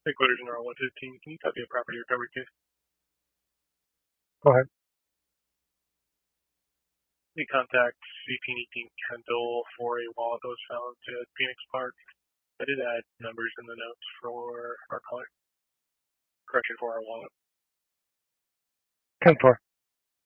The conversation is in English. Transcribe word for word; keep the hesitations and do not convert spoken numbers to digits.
Headquarters in R one fifteen. Can you copy a property recovery case? Go ahead. We contact C P eighteen Kendall for a wallet that was found at Phoenix Park. I did add numbers in the notes for our caller. Correction for our wallet. ten four.